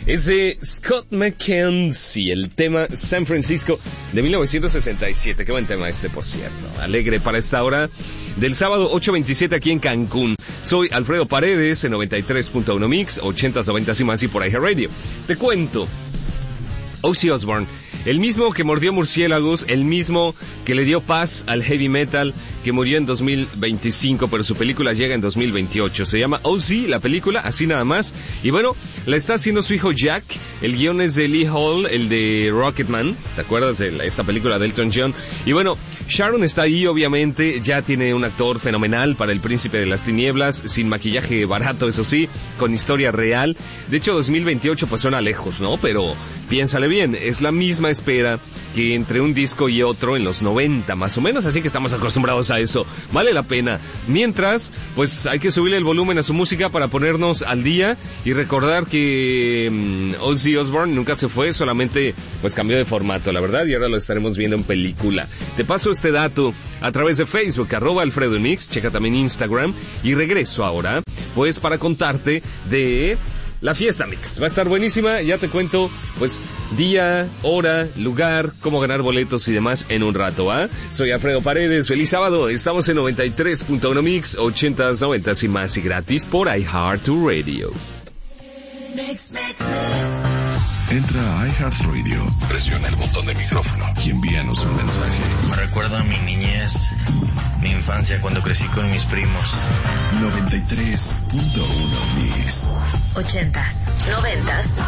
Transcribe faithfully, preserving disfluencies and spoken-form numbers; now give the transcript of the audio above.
Es de Scott McKenzie, el tema San Francisco de mil novecientos sesenta y siete. Qué buen tema este, por cierto. Alegre para esta hora del sábado ocho veintisiete aquí en Cancún. Soy Alfredo Paredes en noventa y tres punto uno Mix, ochentas, noventas y más y por iHeartRadio. Te cuento. Ozzy Osbourne, el mismo que mordió murciélagos, el mismo que le dio paz al heavy metal, que murió en dos mil veinticinco, pero su película llega en dos mil veintiocho. Se llama Ozzy, la película, así nada más. Y bueno, la está haciendo su hijo Jack. El guion es de Lee Hall, el de Rocketman. ¿Te acuerdas de la, esta película de Elton John? Y bueno, Sharon está ahí, obviamente. Ya tiene un actor fenomenal para El Príncipe de las Tinieblas, sin maquillaje barato, eso sí, con historia real. De hecho, dos mil veintiocho pues suena lejos, ¿no? Pero piénsale bien, es la misma espera que entre un disco y otro en los noventa más o menos, así que estamos acostumbrados a eso. Vale la pena. Mientras, pues hay que subirle el volumen a su música para ponernos al día y recordar que um, Ozzy Osbourne nunca se fue, solamente pues cambió de formato, la verdad, y ahora lo estaremos viendo en película. Te paso este dato a través de Facebook, arroba Alfredo Mix, checa también Instagram, y regreso ahora pues para contarte de la Fiesta Mix. Va a estar buenísima, ya te cuento, pues, día, hora, lugar, cómo ganar boletos y demás en un rato, ¿ah? Soy Alfredo Paredes, feliz sábado, estamos en noventa y tres punto uno Mix, ochentas, noventas y más y gratis por iHeartRadio. Mix, mix, mix. Entra a iHeartRadio, presiona el botón de micrófono y envíanos un mensaje. Me recuerda a mi niñez, mi infancia cuando crecí con mis primos. noventa y tres punto uno Mix. Ochentas, noventas